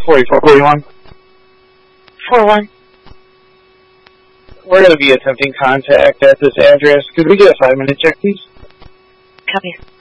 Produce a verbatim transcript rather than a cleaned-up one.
forty-four forty-one. four one. We're going to be attempting contact at this address. Could we get a five-minute check, please? Copy.